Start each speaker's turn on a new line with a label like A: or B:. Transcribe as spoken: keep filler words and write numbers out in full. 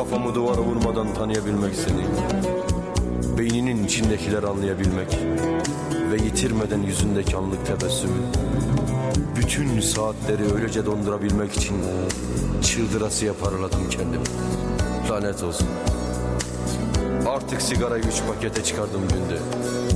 A: Kafamı duvara vurmadan tanıyabilmek seni, beyninin içindekiler anlayabilmek ve yitirmeden yüzündeki anlık tebessümü. Bütün saatleri öylece dondurabilmek için çıldırasıya paraladım kendimi. Lanet olsun. Artık sigarayı üç pakete çıkardım günde.